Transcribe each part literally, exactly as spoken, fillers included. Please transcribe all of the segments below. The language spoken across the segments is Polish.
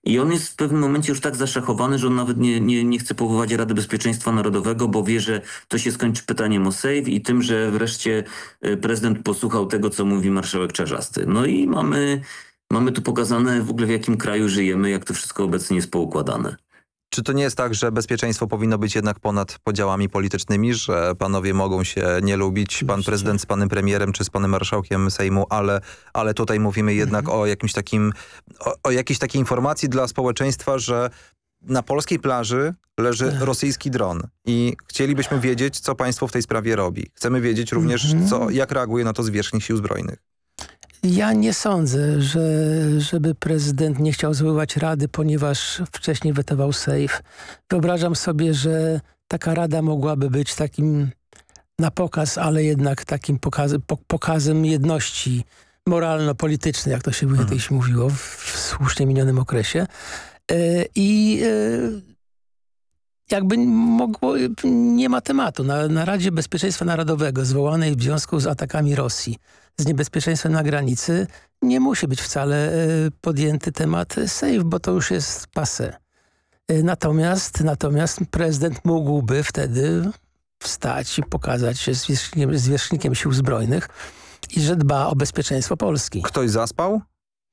I on jest w pewnym momencie już tak zaszachowany, że on nawet nie, nie, nie chce powołać Rady Bezpieczeństwa Narodowego, bo wie, że to się skończy pytaniem o sejf i tym, że wreszcie y, prezydent posłuchał tego, co mówi marszałek Czarzasty. No i mamy, mamy tu pokazane w ogóle, w jakim kraju żyjemy, jak to wszystko obecnie jest poukładane. Czy to nie jest tak, że bezpieczeństwo powinno być jednak ponad podziałami politycznymi, że panowie mogą się nie lubić, pan prezydent z panem premierem czy z panem marszałkiem Sejmu, ale, ale tutaj mówimy jednak mhm. o jakimś takim, o, o jakiejś takiej informacji dla społeczeństwa, że na polskiej plaży leży rosyjski dron i chcielibyśmy wiedzieć, co państwo w tej sprawie robi. Chcemy wiedzieć również, mhm. co, jak reaguje na to zwierzchnik Sił Zbrojnych. Ja nie sądzę, że, żeby prezydent nie chciał zwoływać rady, ponieważ wcześniej wetował sejf. Wyobrażam sobie, że taka rada mogłaby być takim na pokaz, ale jednak takim pokaz, pokazem jedności moralno-politycznej, jak to się hmm. kiedyś mówiło w słusznie minionym okresie. I jakby mogło, nie ma tematu. Na, na Radzie Bezpieczeństwa Narodowego zwołanej w związku z atakami Rosji, z niebezpieczeństwem na granicy, nie musi być wcale podjęty temat sejf, bo to już jest passé. Natomiast, natomiast prezydent mógłby wtedy wstać i pokazać się zwierzchnikiem, zwierzchnikiem Sił Zbrojnych i że dba o bezpieczeństwo Polski. Ktoś zaspał?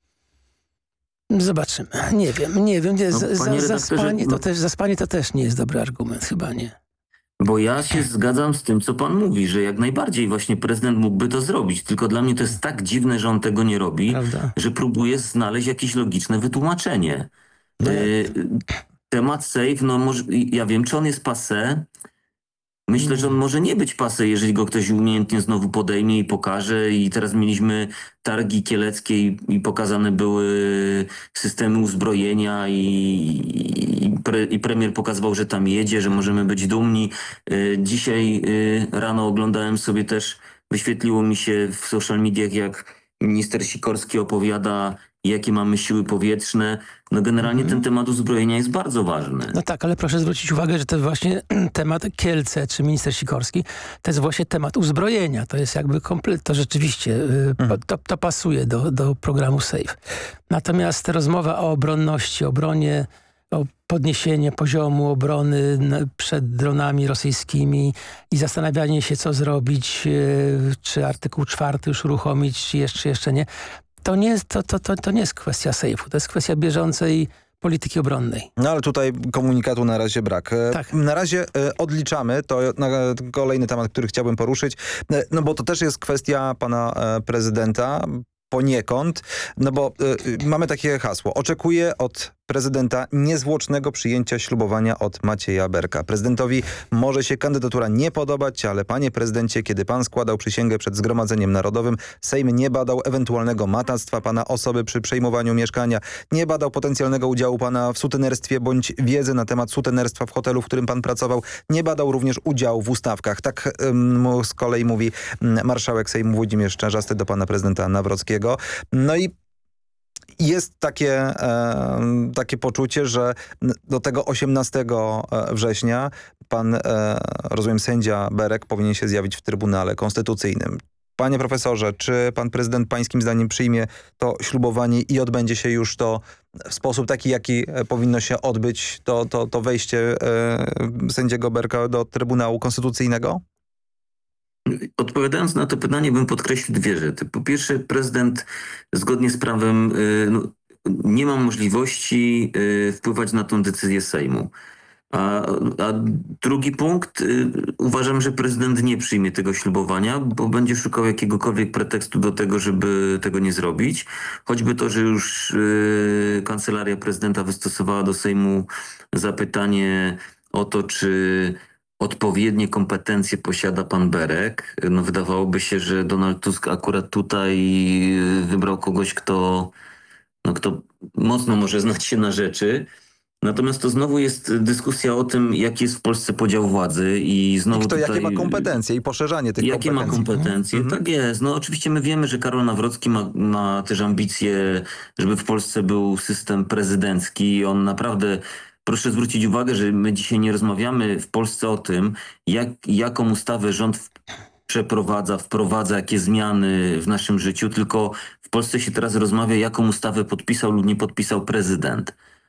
Zobaczymy. Nie wiem, nie wiem. Nie, no, za, za, zaspanie, to też, zaspanie to też nie jest dobry argument, chyba nie. Bo ja się zgadzam z tym, co pan mówi, że jak najbardziej właśnie prezydent mógłby to zrobić. Tylko dla mnie to jest tak dziwne, że on tego nie robi, Prawda? że próbuje znaleźć jakieś logiczne wytłumaczenie. No y, temat sejf, no może, ja wiem, czy on jest passé. Myślę, że on może nie być passé, jeżeli go ktoś umiejętnie znowu podejmie i pokaże. I teraz mieliśmy targi kieleckie i, i pokazane były systemy uzbrojenia i, i, pre, i premier pokazywał, że tam jedzie, że możemy być dumni. Dzisiaj rano oglądałem sobie też, wyświetliło mi się w social mediach, jak minister Sikorski opowiada, jakie mamy siły powietrzne. No generalnie mm. ten temat uzbrojenia jest bardzo ważny. No tak, ale proszę zwrócić uwagę, że to właśnie temat Kielce czy minister Sikorski, to jest właśnie temat uzbrojenia. To jest jakby komplet, to rzeczywiście mm. to, to pasuje do, do programu SAFE. Natomiast rozmowa o obronności, obronie, o podniesienie poziomu obrony przed dronami rosyjskimi i zastanawianie się, co zrobić, czy artykuł czwarty już uruchomić, czy jeszcze, jeszcze nie. To nie, jest, to, to, to, to nie jest kwestia sejfu, to jest kwestia bieżącej polityki obronnej. No ale tutaj komunikatu na razie brak. Tak. Na razie odliczamy, to na kolejny temat, który chciałbym poruszyć, no bo to też jest kwestia pana prezydenta poniekąd, no bo y, mamy takie hasło. Oczekuję od prezydenta niezwłocznego przyjęcia ślubowania od Macieja Berka. Prezydentowi może się kandydatura nie podobać, ale panie prezydencie, kiedy pan składał przysięgę przed Zgromadzeniem Narodowym, Sejm nie badał ewentualnego matactwa pana osoby przy przejmowaniu mieszkania, nie badał potencjalnego udziału pana w sutenerstwie bądź wiedzy na temat sutenerstwa w hotelu, w którym pan pracował, nie badał również udziału w ustawkach. Tak ym, z kolei mówi marszałek Sejmu Włodzimierz Czarzasty do pana prezydenta Nawrockiego. No i jest takie, e, takie poczucie, że do tego osiemnastego września pan, e, rozumiem, sędzia Berek powinien się zjawić w Trybunale Konstytucyjnym. Panie profesorze, czy pan prezydent pańskim zdaniem przyjmie to ślubowanie i odbędzie się już to w sposób taki, jaki powinno się odbyć to, to, to wejście e, sędziego Berka do Trybunału Konstytucyjnego? Odpowiadając na to pytanie, bym podkreślił dwie rzeczy. Po pierwsze, prezydent zgodnie z prawem no, nie ma możliwości wpływać na tę decyzję Sejmu. A, a drugi punkt, uważam, że prezydent nie przyjmie tego ślubowania, bo będzie szukał jakiegokolwiek pretekstu do tego, żeby tego nie zrobić. Choćby to, że już y, kancelaria prezydenta wystosowała do Sejmu zapytanie o to, czy odpowiednie kompetencje posiada pan Berek. No wydawałoby się, że Donald Tusk akurat tutaj wybrał kogoś, kto, no, kto mocno może znać się na rzeczy. Natomiast to znowu jest dyskusja o tym, jaki jest w Polsce podział władzy i znowu I kto tutaj, jakie ma kompetencje i poszerzanie tych jakie kompetencji. Jakie ma kompetencje, mhm. tak jest. No oczywiście my wiemy, że Karol Nawrocki ma, ma też ambicje, żeby w Polsce był system prezydencki. On naprawdę... Proszę zwrócić uwagę, że my dzisiaj nie rozmawiamy w Polsce o tym, jak, jaką ustawę rząd przeprowadza, wprowadza, jakie zmiany w naszym życiu, tylko w Polsce się teraz rozmawia, jaką ustawę podpisał lub nie podpisał prezydent.